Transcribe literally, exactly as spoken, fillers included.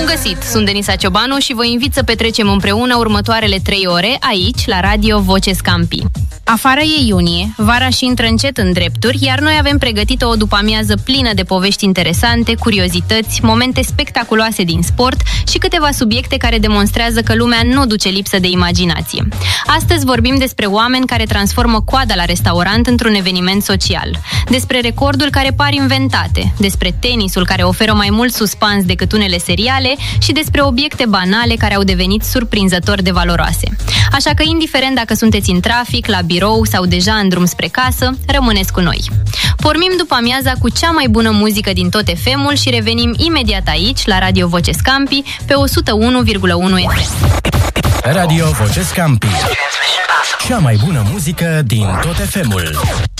găsit! Sunt Denisa Ciobanu și vă invit să petrecem împreună următoarele trei ore aici, la Radio Voce Scampi. Afară e iunie, vara și intră încet în drepturi, iar noi avem pregătită o după-amiază plină de povești interesante, curiozități, momente spectaculoase din sport și câteva subiecte care demonstrează că lumea nu duce lipsă de imaginație. Astăzi vorbim despre oameni care transformă coada la restaurant într-un eveniment social, despre recorduri care par inventate, despre tenisul care oferă mai mult suspans decât unele seriale și despre obiecte banale care au devenit surprinzător de valoroase. Așa că, indiferent dacă sunteți în trafic, la birou sau deja în drum spre casă, rămâneți cu noi. Pornim după amiaza cu cea mai bună muzică din tot F M-ul și revenim imediat aici, la Radio Voce Scampi, pe o sută unu virgulă unu F M. Radio Voce Scampi. Cea mai bună muzică din tot F M-ul.